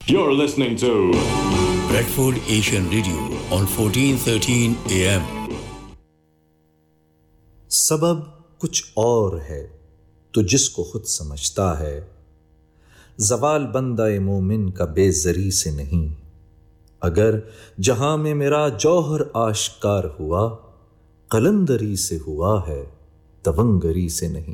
You're listening to Bradford Asian Radio on 1413 AM. सबब कुछ और है तो जिसको खुद समझता है, ज़वाल बंदा-ए मोमिन का बेज़री से नहीं। अगर जहां में मेरा जौहर आश्कार हुआ, कलंदरी से हुआ है, तवंगरी से नहीं।